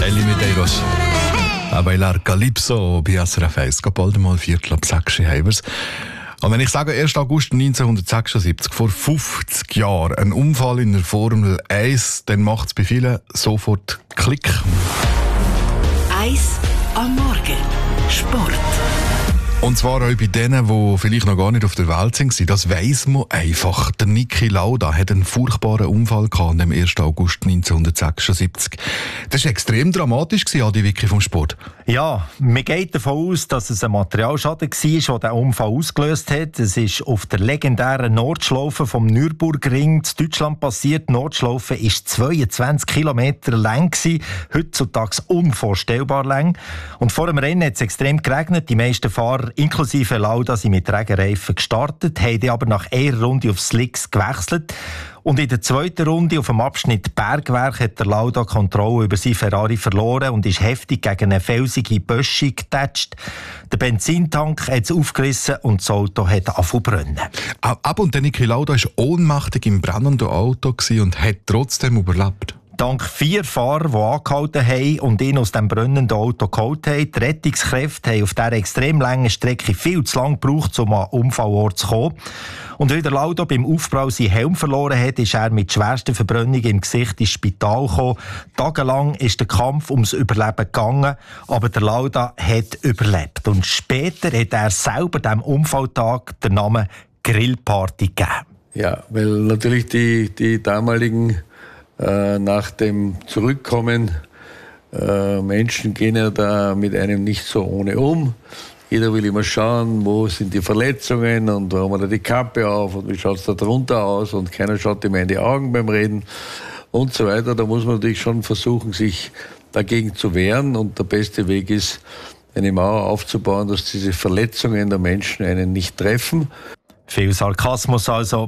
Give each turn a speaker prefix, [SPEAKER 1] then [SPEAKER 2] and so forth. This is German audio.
[SPEAKER 1] Ellie Medeiros. A bailar Calypso bei SRF 1. Bald mal 5:45 haben wir's. Und wenn ich sage 1. August 1976, vor 50 Jahren, ein Unfall in der Formel 1, dann macht es bei vielen sofort Klick.
[SPEAKER 2] 1 am Morgen. Sport.
[SPEAKER 1] Und zwar auch bei denen, die vielleicht noch gar nicht auf der Welt sind. Das weiss man einfach. Der Niki Lauda hat einen furchtbaren Unfall gehabt am 1. August 1976. Das war extrem dramatisch, Adi Wicki vom Sport.
[SPEAKER 3] Ja, man geht davon aus, dass es ein Materialschaden war, der den Unfall ausgelöst hat. Es ist auf der legendären Nordschlaufe vom Nürburgring in Deutschland passiert. Die Nordschlaufe war 22 Kilometer lang, heutzutage unvorstellbar lang. Und vor dem Rennen hat es extrem geregnet. Die meisten Fahrer, inklusive Lauda, sind mit Regenreifen gestartet, haben aber nach einer Runde auf Slicks gewechselt. Und in der zweiten Runde auf dem Abschnitt Bergwerk hat der Lauda Kontrolle über seinen Ferrari verloren und ist heftig gegen eine felsige Böschung getatscht. Der Benzintank hat es aufgerissen und das Auto hat angefangen zu brennen.
[SPEAKER 1] Und der Niki Lauda war ohnmächtig im brennenden Auto und hat trotzdem überlebt.
[SPEAKER 3] Dank 4 Fahrern, die angehalten haben und ihn aus dem brennenden Auto geholt haben. Die Rettungskräfte haben auf dieser extrem langen Strecke viel zu lange gebraucht, um an den Unfallort zu kommen. Und weil der Lauda beim Aufprall seinen Helm verloren hat, ist er mit schwersten Verbrennungen im Gesicht ins Spital gekommen. Tagelang ist der Kampf ums Überleben gegangen, aber der Lauda hat überlebt. Und später hat er selber dem Unfalltag den Namen Grillparty gegeben.
[SPEAKER 4] Ja, weil natürlich die damaligen nach dem Zurückkommen Menschen gehen ja da mit einem nicht so ohne um. Jeder will immer schauen, wo sind die Verletzungen und warum hat er die Kappe auf und wie schaut es da drunter aus und keiner schaut ihm in die Augen beim Reden und so weiter. Da muss man natürlich schon versuchen, sich dagegen zu wehren und der beste Weg ist, eine Mauer aufzubauen, dass diese Verletzungen der Menschen einen nicht treffen.
[SPEAKER 3] Viel Sarkasmus also.